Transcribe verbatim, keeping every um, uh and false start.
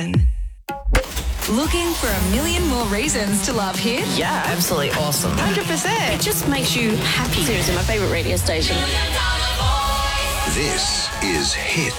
Looking for a million more reasons to love Hit? Yeah, absolutely awesome. one hundred percent. It just makes you happy. Seriously, my favourite radio station. This is Hit.